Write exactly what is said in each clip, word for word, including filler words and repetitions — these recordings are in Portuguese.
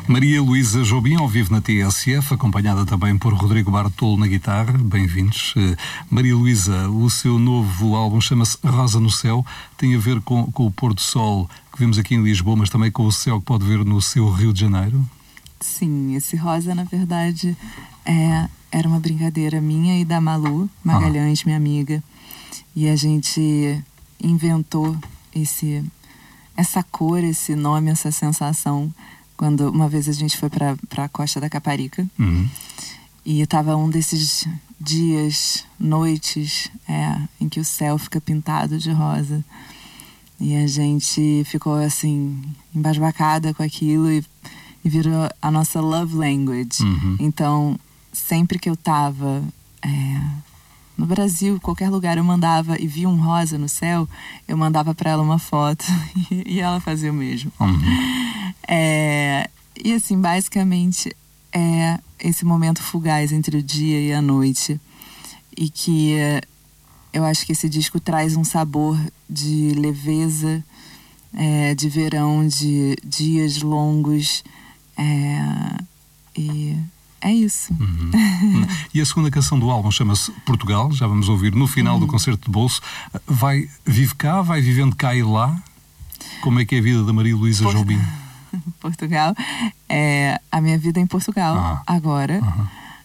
Maria Luísa Jobim, ao vivo na T S F, acompanhada também por Rodrigo Bartolo na guitarra. Bem-vindos. Uh, Maria Luísa, o seu novo álbum chama-se Rosa no Céu. Tem a ver com, com o pôr do sol que vimos aqui em Lisboa, mas também com o céu que pode ver no seu Rio de Janeiro? Sim, esse rosa, na verdade, é, era uma brincadeira minha e da Malu Magalhães, ah. minha amiga. E a gente inventou esse, essa cor, esse nome, essa sensação, quando uma vez a gente foi para a Costa da Caparica. Uhum. E estava um desses dias, noites, é, em que o céu fica pintado de rosa. E a gente ficou assim, embasbacada com aquilo e E virou a nossa love language. Uhum. Então, sempre que eu tava é, no Brasil, qualquer lugar, eu mandava e via um rosa no céu, eu mandava pra ela uma foto e, e ela fazia o mesmo. Uhum. É, e assim, basicamente, é esse momento fugaz entre o dia e a noite. E que é, eu acho que esse disco traz um sabor de leveza, é, de verão, de dias longos. É, e é isso. Uhum. E a segunda canção do álbum chama-se Portugal, já vamos ouvir no final uhum. do concerto de bolso. Vai, vive cá, vai vivendo cá e lá? Como é que é a vida da Maria Luísa Port... Jobim? Portugal, é a minha vida em Portugal ah. agora. Uhum.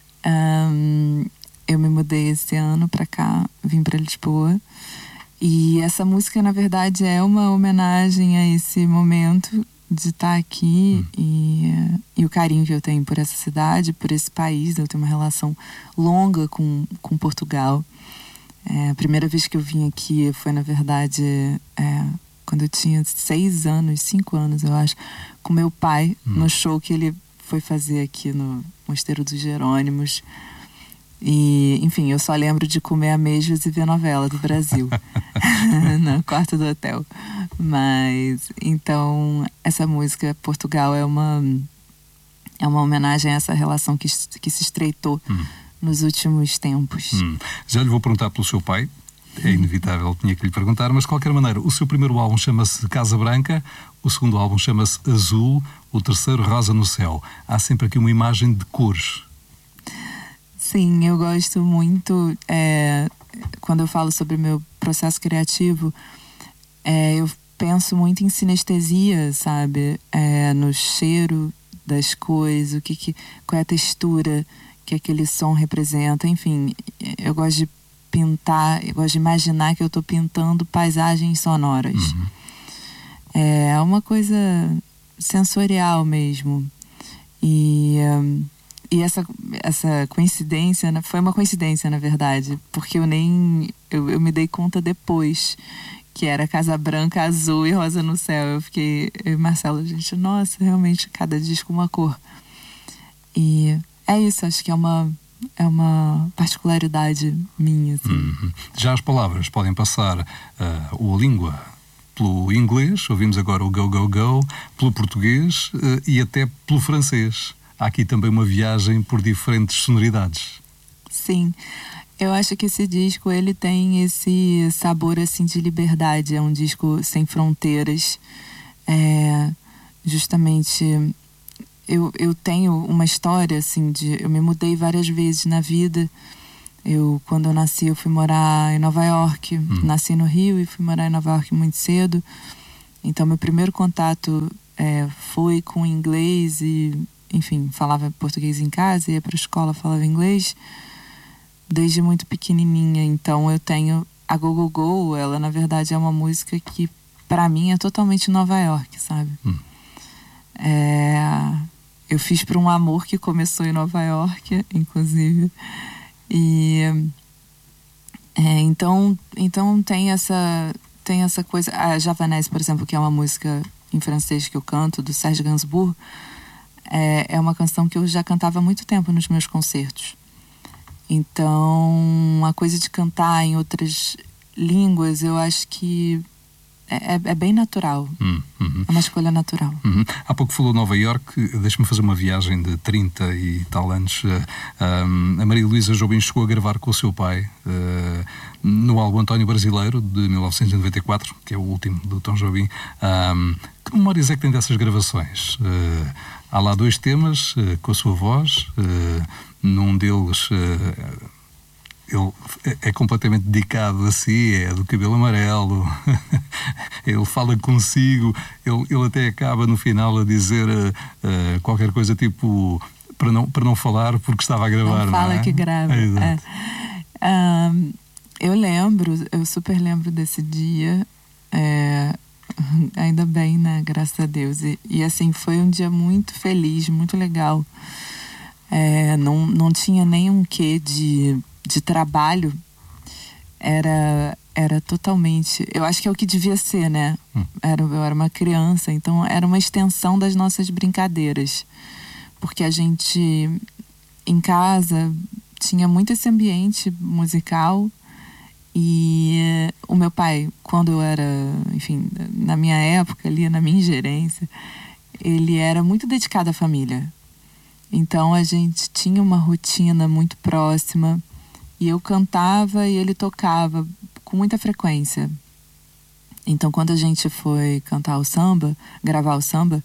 Um, eu me mudei esse ano pra cá, vim pra Lisboa. E essa música, na verdade, é uma homenagem a esse momento de estar aqui hum. e, e o carinho que eu tenho por essa cidade, por esse país. Eu tenho uma relação longa com, com Portugal. É, a primeira vez que eu vim aqui foi, na verdade, é, quando eu tinha seis anos, cinco anos, eu acho, com meu pai, hum. no show que ele foi fazer aqui no Mosteiro dos Jerônimos. E, enfim, eu só lembro de comer amêijoas e ver novela do Brasil no quarto do hotel. Mas, então, essa música Portugal é uma é uma homenagem a essa relação que, que se estreitou hum. nos últimos tempos. Hum. Já lhe vou perguntar pelo seu pai, é inevitável, tinha que lhe perguntar, mas de qualquer maneira, o seu primeiro álbum chama-se Casa Branca, o segundo álbum chama-se Azul, o terceiro Rosa no Céu. Há sempre aqui uma imagem de cores. Sim, eu gosto muito, é, quando eu falo sobre o meu processo criativo, é, eu penso muito em sinestesia, sabe? É, no cheiro das cores, o que, que, qual é a textura que aquele som representa. Enfim, eu gosto de pintar, eu gosto de imaginar que eu estou pintando paisagens sonoras. Uhum. É uma coisa sensorial mesmo. E... Um, E essa, essa coincidência, né, foi uma coincidência, na verdade, porque eu nem... Eu, eu me dei conta depois que era Casa Branca, Azul e Rosa no Céu. Eu fiquei... Eu e Marcelo, gente, nossa, realmente, cada disco uma cor. E é isso, acho que é uma, é uma particularidade minha, assim. Uhum. Já as palavras podem passar uh, a língua pelo inglês, ouvimos agora o Go, Go, Go, pelo português uh, e até pelo francês. Há aqui também uma viagem por diferentes sonoridades. Sim, eu acho que esse disco ele tem esse sabor assim de liberdade. É um disco sem fronteiras. É, justamente, eu, eu tenho uma história assim de... Eu me mudei várias vezes na vida. Eu, quando eu nasci, eu fui morar em Nova York. Hum. Nasci no Rio e fui morar em Nova York muito cedo. Então, meu primeiro contato é, foi com inglês e... Enfim, falava português em casa, ia para a escola, falava inglês desde muito pequenininha. Então eu tenho a Go Go Go, ela na verdade é uma música que para mim é totalmente Nova York, sabe? Hum. É, eu fiz para um amor que começou em Nova York, inclusive. E é, então, então tem essa tem essa coisa. A Javanese, por exemplo, que é uma música em francês que eu canto, do Serge Gainsbourg. É, é uma canção que eu já cantava há muito tempo nos meus concertos. Então, a coisa de cantar em outras línguas, eu acho que é, é bem natural. Hum, uhum. É uma escolha natural. Uhum. Há pouco falou Nova Iorque, deixa-me fazer uma viagem de trinta e tal anos. Uh, um, a Maria Luísa Jobim chegou a gravar com o seu pai uh, no álbum António Brasileiro, de mil novecentos e noventa e quatro, que é o último do Tom Jobim. Um, que memórias é que tem dessas gravações? Uh, há lá dois temas uh, com a sua voz. Uh, num deles... Uh, ele é completamente dedicado a si, é do cabelo amarelo, ele fala consigo, ele, ele até acaba no final a dizer uh, uh, qualquer coisa tipo para não, para não falar porque estava a gravar. Não fala, não é? Que grava. É, é. Um, eu lembro, eu super lembro desse dia, é, ainda bem, né? Graças a Deus. E, e assim, foi um dia muito feliz, muito legal. É, não, não tinha nenhum quê de de trabalho, era, era totalmente... Eu acho que é o que devia ser, né? Hum. Era, eu era uma criança, então era uma extensão das nossas brincadeiras. Porque a gente, em casa, tinha muito esse ambiente musical. E o meu pai, quando eu era, enfim, na minha época ali, na minha ingerência, ele era muito dedicado à família. Então a gente tinha uma rotina muito próxima. E eu cantava e ele tocava com muita frequência. Então, quando a gente foi cantar o samba, gravar o samba,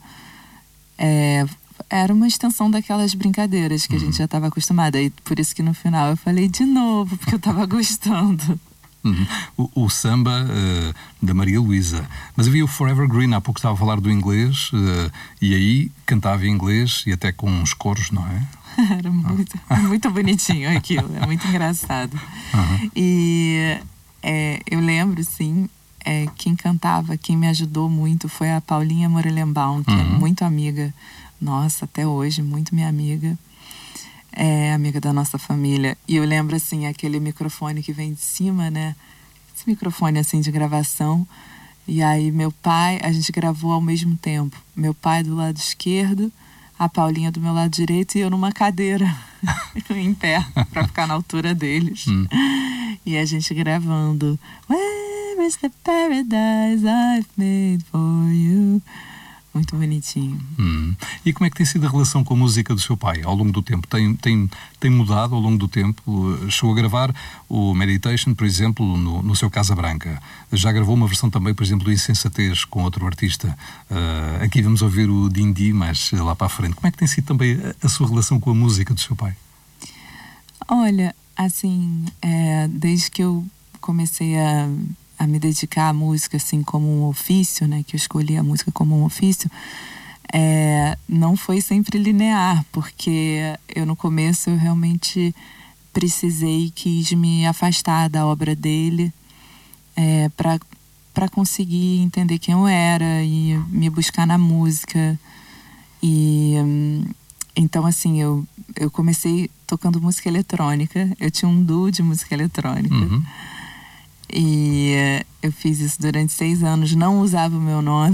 é, era uma extensão daquelas brincadeiras que uhum. a gente já estava acostumada. E por isso que no final eu falei de novo, porque eu estava gostando. Uhum. O, o samba uh, da Maria Luísa. Mas havia o Forever Green, há pouco estava a falar do inglês, uh, e aí cantava em inglês e até com uns coros, não é? Era muito, ah. muito bonitinho aquilo, é muito engraçado. Uhum. E é, eu lembro, sim, é, quem cantava, quem me ajudou muito foi a Paulinha Morelenbaum, que uhum. é muito amiga nossa, até hoje, muito minha amiga. É amiga da nossa família. E eu lembro, assim, aquele microfone que vem de cima, né? Esse microfone, assim, de gravação. E aí meu pai, a gente gravou ao mesmo tempo. Meu pai do lado esquerdo, a Paulinha do meu lado direito e eu numa cadeira, em pé, pra ficar na altura deles. Hum. E a gente gravando. Where is the paradise I've made for you? Muito bonitinho. Hum. E como é que tem sido a relação com a música do seu pai ao longo do tempo? Tem, tem, tem mudado ao longo do tempo? Chegou a gravar o Meditation, por exemplo, no, no seu Casa Branca. Já gravou uma versão também, por exemplo, do Insensatez com outro artista. Uh, aqui vamos ouvir o Dindi, mas lá para a frente. Como é que tem sido também a, a sua relação com a música do seu pai? Olha, assim, é, desde que eu comecei a... a me dedicar à música assim como um ofício, né, que eu escolhi a música como um ofício, é, não foi sempre linear, porque eu no começo eu realmente precisei, quis me afastar da obra dele é, para para conseguir entender quem eu era e me buscar na música. E então assim, eu, eu comecei tocando música eletrônica, eu tinha um duo de música eletrônica. Uhum. E eu fiz isso durante seis anos, não usava o meu nome.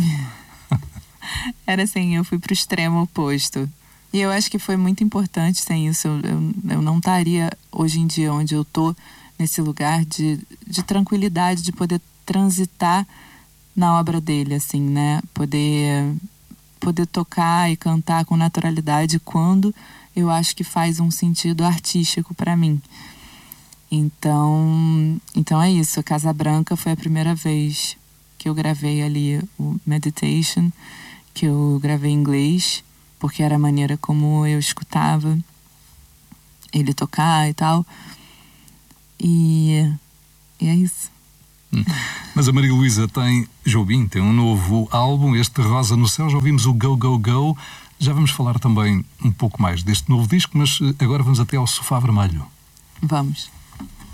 Era assim, eu fui pro extremo oposto. E eu acho que foi muito importante, sem isso eu, eu, eu não estaria hoje em dia onde eu tô, nesse lugar de, de tranquilidade, de poder transitar na obra dele, assim, né? Poder, poder tocar e cantar com naturalidade quando eu acho que faz um sentido artístico para mim. Então, então é isso. A Casa Branca foi a primeira vez que eu gravei ali o Meditation, que eu gravei em inglês, porque era a maneira como eu escutava ele tocar e tal. E, e é isso. Hum. Mas a Maria Luísa tem, Jobim, tem um novo álbum, este Rosa no Céu. Já ouvimos o Go, Go, Go. Já vamos falar também um pouco mais deste novo disco, mas agora vamos até ao Sofá Vermelho. Vamos.